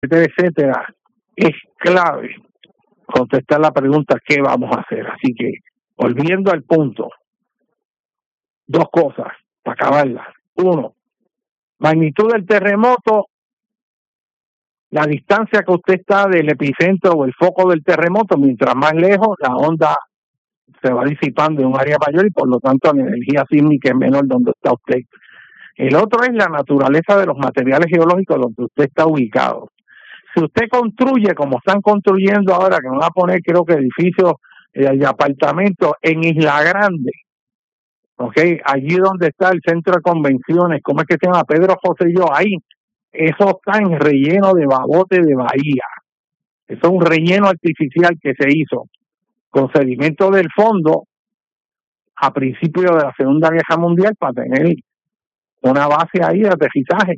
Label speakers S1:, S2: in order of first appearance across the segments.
S1: etcétera, es clave contestar la pregunta ¿qué vamos a hacer? Así que, volviendo al punto, dos cosas para acabarla. Uno, magnitud del terremoto, la distancia que usted está del epicentro o el foco del terremoto, mientras más lejos, la onda se va disipando en un área mayor y por lo tanto la energía sísmica es menor donde está usted. El otro es la naturaleza de los materiales geológicos donde usted está ubicado. Si usted construye como están construyendo ahora, que van a poner creo que edificios de apartamentos en Isla Grande, ¿okay? Allí donde está el centro de convenciones, ¿cómo es que se llama? Pedro José Yo, ahí, eso está en relleno de Babote de Bahía. Eso es un relleno artificial que se hizo con sedimento del fondo a principios de la Segunda Guerra Mundial para tener una base ahí de aterrizaje.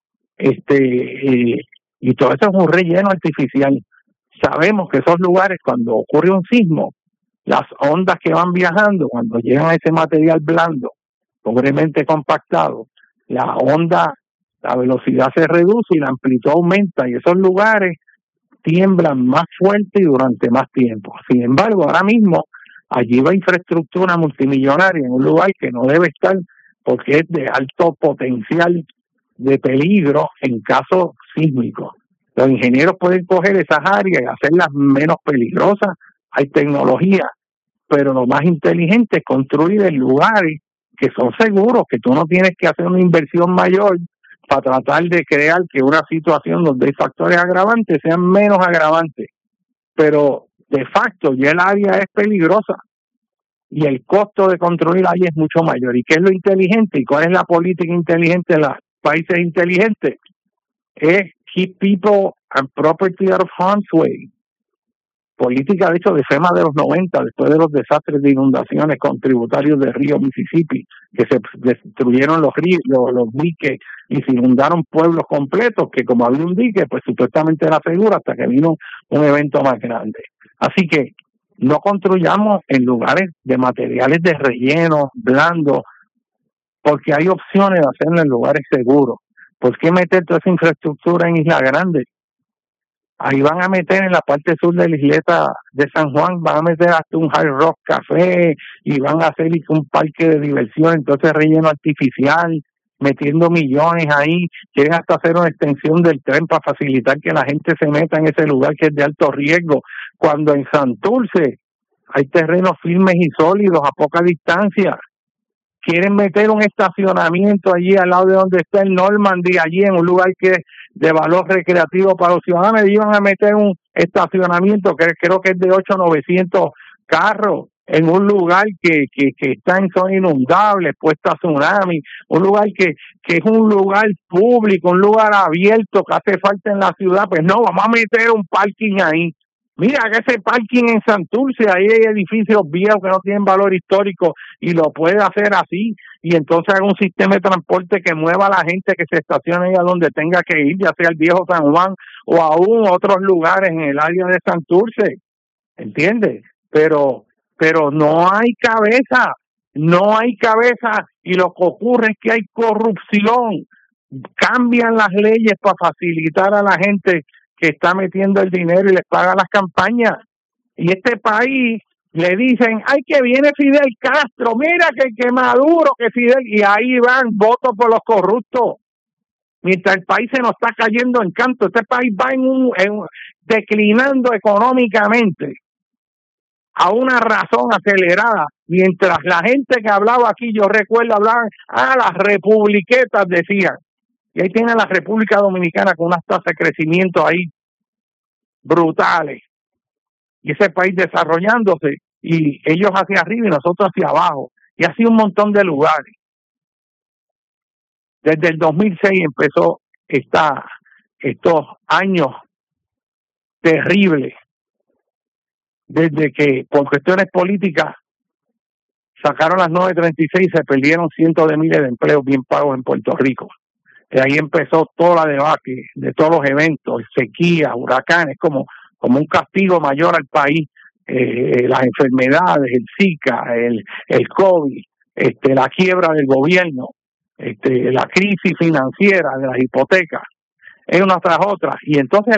S1: Y todo eso es un relleno artificial. Sabemos que esos lugares, cuando ocurre un sismo, las ondas que van viajando, cuando llegan a ese material blando, pobremente compactado, la velocidad se reduce y la amplitud aumenta, y esos lugares tiemblan más fuerte y durante más tiempo. Sin embargo, ahora mismo allí va infraestructura multimillonaria en un lugar que no debe estar porque es de alto potencial de peligro en caso sísmico. Los ingenieros pueden coger esas áreas y hacerlas menos peligrosas. Hay tecnología, pero lo más inteligente es construir en lugares que son seguros, que tú no tienes que hacer una inversión mayor para tratar de crear que una situación donde hay factores agravantes sean menos agravantes. Pero de facto ya el área es peligrosa y el costo de construir ahí es mucho mayor. ¿Y qué es lo inteligente? ¿Y cuál es la política inteligente de los países inteligentes? Es keep people and property out of harm's way. Política, de hecho, de FEMA de los 90, después de los desastres de inundaciones con tributarios del río Mississippi, que se destruyeron los ríos, los diques, y se inundaron pueblos completos, que como había un dique, pues supuestamente era seguro hasta que vino un evento más grande. Así que no construyamos en lugares de materiales de relleno, blandos, porque hay opciones de hacerlo en lugares seguros. ¿Por qué meter toda esa infraestructura en Isla Grande? Ahí van a meter en la parte sur de la isleta de San Juan, van a meter hasta un Hard Rock Café y van a hacer un parque de diversión, entonces relleno artificial, metiendo millones ahí, quieren hasta hacer una extensión del tren para facilitar que la gente se meta en ese lugar que es de alto riesgo, cuando en Santurce hay terrenos firmes y sólidos a poca distancia. Quieren meter un estacionamiento allí al lado de donde está el Normandy, allí en un lugar que es de valor recreativo para los ciudadanos, y iban a meter un estacionamiento que creo que es de 800-900 carros en un lugar que está en zona inundable, puesta a tsunami, un lugar que es un lugar público, un lugar abierto que hace falta en la ciudad. Pues no, vamos a meter un parking ahí. Mira que ese parking en Santurce, ahí hay edificios viejos que no tienen valor histórico y lo puede hacer así, y entonces haga un sistema de transporte que mueva a la gente que se estacione ahí a donde tenga que ir, ya sea el viejo San Juan o aún otros lugares en el área de Santurce, ¿entiendes? Pero no hay cabeza, y lo que ocurre es que hay corrupción. Cambian las leyes para facilitar a la gente que está metiendo el dinero y les paga las campañas. Y este país le dicen, ay, que viene Fidel Castro, mira que Maduro, que Fidel, y ahí van votos por los corruptos. Mientras el país se nos está cayendo en canto, este país va declinando económicamente a una razón acelerada, mientras la gente que hablaba aquí, yo recuerdo hablar, las republiquetas decían, y ahí tiene la República Dominicana con unas tasas de crecimiento ahí brutales, y ese país desarrollándose, y ellos hacia arriba y nosotros hacia abajo, y así un montón de lugares. Desde el 2006 empezó estos años terribles, desde que por cuestiones políticas sacaron las 936 y se perdieron cientos de miles de empleos bien pagos en Puerto Rico. De ahí empezó toda la debacle de todos los eventos, sequías, huracanes, como un castigo mayor al país, las enfermedades, el Zika, el COVID, la quiebra del gobierno, la crisis financiera de las hipotecas, una tras otra, y entonces